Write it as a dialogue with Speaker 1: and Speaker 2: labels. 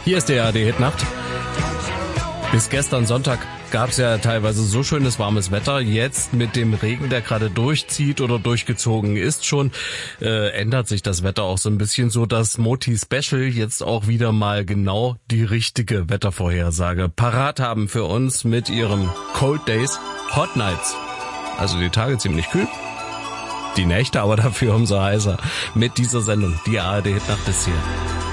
Speaker 1: Hier ist der ARD-Hit-Nacht. Bis gestern Sonntag gab es ja teilweise so schönes warmes Wetter. Jetzt mit dem Regen, der gerade durchzieht oder durchgezogen ist schon, ändert sich das Wetter auch so ein bisschen, so dass Moti Special jetzt auch wieder mal genau die richtige Wettervorhersage parat haben für uns mit ihrem Cold Days, Hot Nights. Also die Tage ziemlich kühl, die Nächte aber dafür umso heißer. Mit dieser Sendung, die ARD-Hit-Nacht ist hier.